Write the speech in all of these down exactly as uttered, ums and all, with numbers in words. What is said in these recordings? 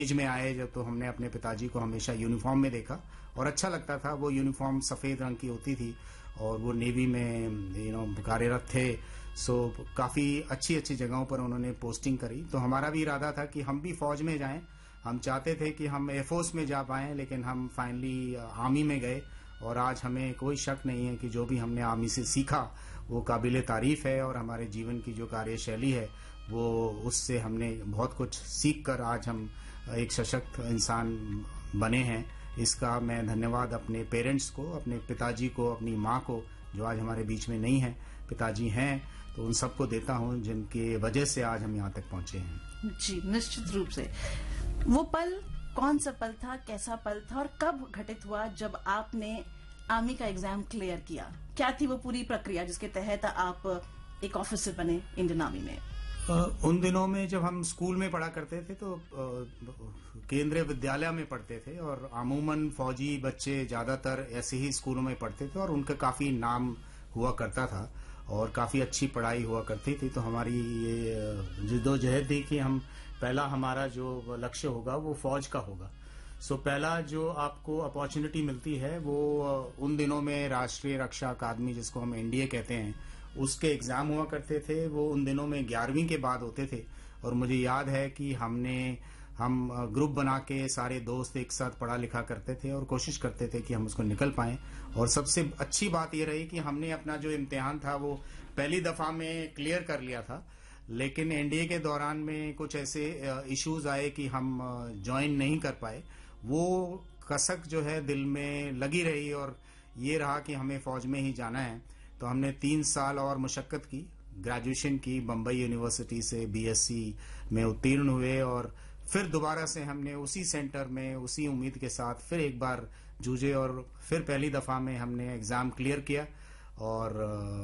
As में आए जब, तो हमने अपने पिताजी को हमेशा यूनिफॉर्म में देखा और अच्छा लगता था। वो यूनिफॉर्म सफ़ेद रंग की होती थी और वो नेवी में यू नो कार्यरत थे। सो काफ़ी अच्छी अच्छी जगहों पर उन्होंने पोस्टिंग करी। तो हमारा भी इरादा था कि हम भी फौज में जाएं। हम चाहते थे कि हम एयरफोर्स में जा पाएं, लेकिन हम फाइनली आर्मी में गए और आज हमें कोई शक नहीं है कि जो भी हमने आर्मी से सीखा वो काबिल तारीफ है और हमारे जीवन की जो कार्यशैली है वो उससे हमने बहुत कुछ सीख कर आज हम एक सशक्त इंसान बने हैं। इसका मैं धन्यवाद अपने पेरेंट्स को, अपने पिताजी को, अपनी माँ को जो आज हमारे बीच में नहीं है, पिताजी हैं तो उन सबको देता हूँ जिनके वजह से आज हम यहाँ तक पहुँचे हैं। जी निश्चित रूप से। वो पल कौन सा पल था, कैसा पल था और कब घटित हुआ जब आपने आर्मी का एग्जाम क्लियर किया? क्या थी वो पूरी प्रक्रिया जिसके तहत आप एक ऑफिसर बने इंडियन आर्मी में? Uh, उन दिनों में जब हम स्कूल में पढ़ा करते थे तो uh, केंद्रीय विद्यालय में पढ़ते थे और अमूमन फौजी बच्चे ज्यादातर ऐसे ही स्कूलों में पढ़ते थे और उनका काफी नाम हुआ करता था और काफी अच्छी पढ़ाई हुआ करती थी। तो हमारी ये जिद्दोजहद थी कि हम पहला हमारा जो लक्ष्य होगा वो फौज का होगा। सो पहला जो आपको अपॉर्चुनिटी मिलती है वो उन दिनों में राष्ट्रीय रक्षा अकादमी, जिसको हम एनडीए कहते हैं, उसके एग्जाम हुआ करते थे। वो उन दिनों में ग्यारहवीं के बाद होते थे और मुझे याद है कि हमने हम ग्रुप बना के सारे दोस्त एक साथ पढ़ा लिखा करते थे और कोशिश करते थे कि हम उसको निकल पाएं। और सबसे अच्छी बात ये रही कि हमने अपना जो इम्तिहान था वो पहली दफा में क्लियर कर लिया था, लेकिन एनडीए के दौरान में कुछ ऐसे इश्यूज आए कि हम ज्वाइन नहीं कर पाए। वो कसक जो है दिल में लगी रही और ये रहा कि हमें फौज में ही जाना है। तो हमने तीन साल और मुशक्कत की, ग्रेजुएशन की, बम्बई यूनिवर्सिटी से बीएससी में उत्तीर्ण हुए और फिर दोबारा से हमने उसी सेंटर में उसी उम्मीद के साथ फिर एक बार जूझे और फिर पहली दफा में हमने एग्जाम क्लियर किया। और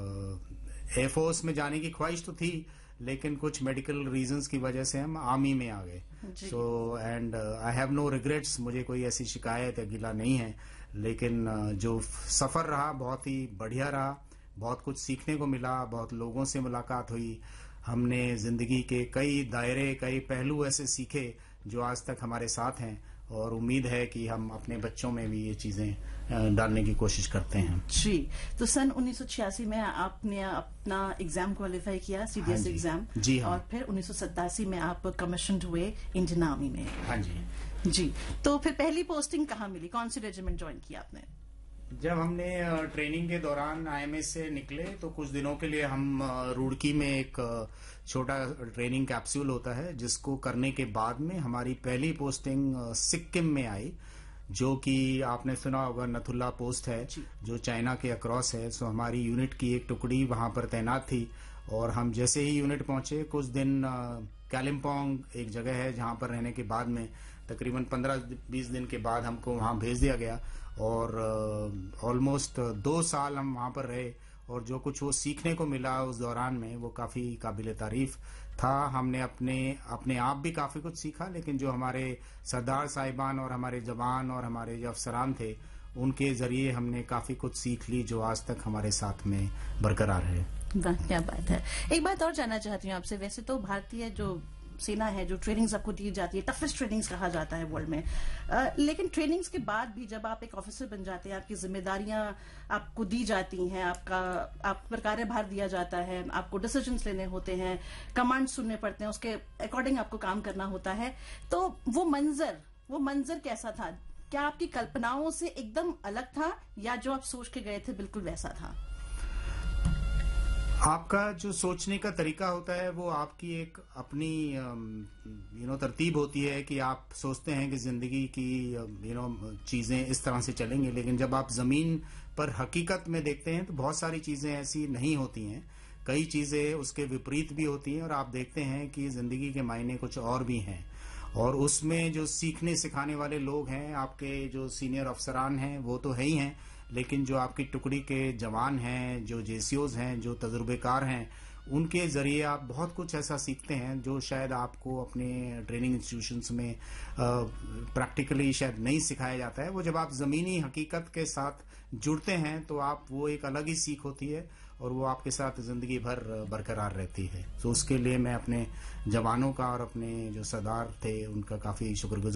एयरफोर्स में जाने की ख्वाहिश तो थी, लेकिन कुछ मेडिकल रीजंस की वजह से हम आर्मी में आ गए। So and I have no regrets, मुझे कोई ऐसी शिकायत या गिला नहीं है, लेकिन uh, जो सफर रहा बहुत ही बढ़िया रहा। बहुत कुछ सीखने को मिला, बहुत लोगों से मुलाकात हुई, हमने जिंदगी के कई दायरे, कई पहलू ऐसे सीखे जो आज तक हमारे साथ हैं और उम्मीद है कि हम अपने बच्चों में भी ये चीजें डालने की कोशिश करते हैं। जी, तो सन उन्नीस सौ छियासी में आपने अपना एग्जाम क्वालिफाई किया, सीडीएस हाँ एग्जाम। जी हाँ। और फिर उन्नीस सौ सतासी में आप कमीशन्ड हुए इंडियन आर्मी में। हाँ जी जी, तो फिर पहली पोस्टिंग कहाँ मिली, कौन सी रेजिमेंट ज्वाइन किया आपने? जब हमने ट्रेनिंग के दौरान आईएमएस से निकले तो कुछ दिनों के लिए हम रुड़की में एक छोटा ट्रेनिंग कैप्सूल होता है, जिसको करने के बाद में हमारी पहली पोस्टिंग सिक्किम में आई, जो कि आपने सुना होगा नथुला पोस्ट है जो चाइना के अक्रॉस है। सो हमारी यूनिट की एक टुकड़ी वहां पर तैनात थी और हम जैसे ही यूनिट पहुंचे कुछ दिन कालिम्पोंग एक जगह है जहां पर रहने के बाद में तकरीबन पंद्रह बीस दिन के बाद हमको वहां भेज दिया गया और ऑलमोस्ट uh, दो साल हम वहां पर रहे और जो कुछ वो सीखने को मिला उस दौरान में वो काफी काबिल तारीफ था। हमने अपने अपने आप भी काफी कुछ सीखा, लेकिन जो हमारे सरदार साहिबान और हमारे जवान और हमारे जो अफसरान थे उनके जरिए हमने काफी कुछ सीख ली जो आज तक हमारे साथ में बरकरार है। वाह, क्या बात है। एक बात और जानना चाहती हूँ आपसे, वैसे तो भारतीय जो सेना है, जो ट्रेनिंग्स आपको दी जाती है, टफेस्ट ट्रेनिंग्स कहा जाता है वर्ल्ड में, आ, लेकिन ट्रेनिंग्स के बाद भी जब आप एक ऑफिसर बन जाते हैं, आपकी जिम्मेदारियां आपको दी जाती हैं, आपका आप पर कार्यभार दिया जाता है, आपको डिसीजंस लेने होते हैं, कमांड सुनने पड़ते हैं, उसके अकॉर्डिंग आपको काम करना होता है। तो वो मंजर वो मंजर कैसा था? क्या आपकी कल्पनाओं से एकदम अलग था या जो आप सोच के गए थे बिल्कुल वैसा था? आपका जो सोचने का तरीका होता है वो आपकी एक अपनी यू नो तरतीब होती है कि आप सोचते हैं कि जिंदगी की यू नो चीजें इस तरह से चलेंगी, लेकिन जब आप जमीन पर हकीकत में देखते हैं तो बहुत सारी चीजें ऐसी नहीं होती हैं। कई चीजें उसके विपरीत भी होती हैं और आप देखते हैं कि जिंदगी के मायने कुछ और भी हैं। और उसमें जो सीखने सिखाने वाले लोग हैं, आपके जो सीनियर अफसरान हैं वो तो है ही हैं, लेकिन जो आपकी टुकड़ी के जवान हैं, जो जेसीओज हैं, जो तजुर्बेकार हैं, उनके जरिए आप बहुत कुछ ऐसा सीखते हैं जो शायद आपको अपने ट्रेनिंग इंस्टीट्यूशंस में प्रैक्टिकली शायद नहीं सिखाया जाता है। वो जब आप जमीनी हकीकत के साथ जुड़ते हैं तो आप वो एक अलग ही सीख होती है और वो आपके साथ जिंदगी भर बरकरार रहती है। तो उसके लिए मैं अपने जवानों का और अपने जो सरदार थे उनका काफी शुक्रगुजार